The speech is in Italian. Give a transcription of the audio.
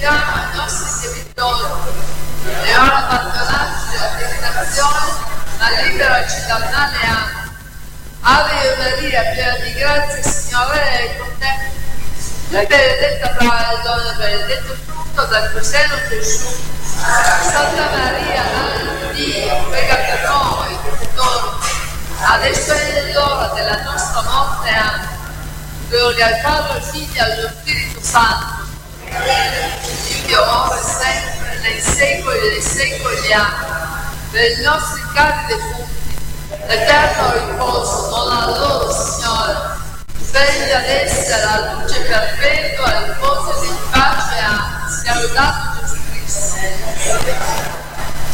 rivolgiamo ai nostri debitori, e ora abbandonarci alla tentazione, ma liberaci dal male. Amen. Ave Maria, piena di grazia, Signore è con te. Tu sei benedetta tra le donne, benedetto il frutto del tuo seno, Gesù. Santa Maria, Madre di Dio, prega per noi peccatori, adesso è l'ora della nostra morte. Amen. Gloria al Padre, al Figlio e allo Spirito Santo, Dio ora e sempre, nei secoli dei secoli. Amen. Per i nostri cari defunti, l'eterno riposo, dona a loro, Signore, sveglia ad essere la luce perpetua, il riposo di pace. Amen. Sia lodato Gesù Cristo.